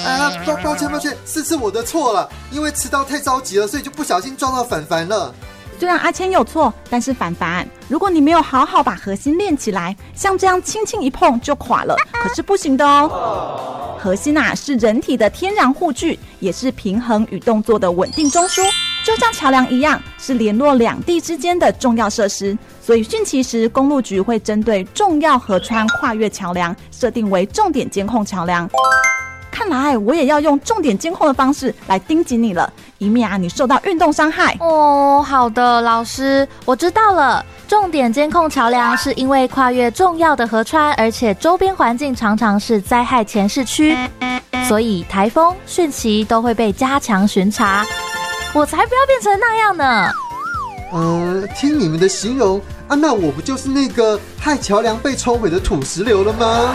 抱歉，是我的错了，因为迟到太着急了，所以就不小心撞到凡凡了。 虽然阿谦有错，但是凡凡，如果你没有好好把核心练起来，像这样轻轻一碰就垮了，可是不行的哦。核心是人体的天然护具，也是平衡与动作的稳定中枢，就像桥梁一样，是联络两地之间的重要设施。所以汛期时，公路局会针对重要河川跨越桥梁，设定为重点监控桥梁。看来我也要用重点监控的方式来盯紧你了，以免你受到运动伤害。 哦，好的，老师，我知道了。重点监控桥梁是因为跨越重要的河川，而且周边环境常常是灾害前市区，所以台风、汛期都会被加强巡查。我才不要变成那样呢！ 听你们的形容那我不就是那个害桥梁被冲毁的土石流了吗？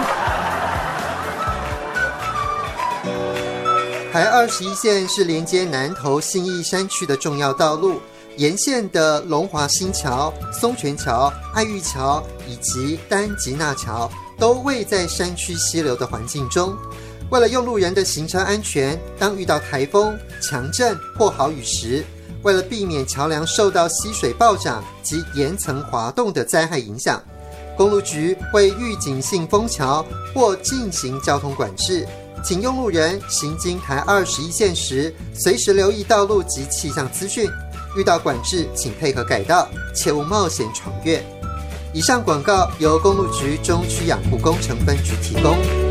台21线是连接南投信义山区的重要道路，沿线的龙华新桥、松泉桥、爱玉桥以及丹吉纳桥都位在山区溪流的环境中。为了用路人的行车安全，当遇到台风、强阵或豪雨时，为了避免桥梁受到溪水暴涨及岩层滑动的灾害影响，公路局会预警性封桥或进行交通管制。请用路人行经台21线时，随时留意道路及气象资讯，遇到管制请配合改道，切勿冒险闯越。以上广告由公路局中区养护工程分局提供。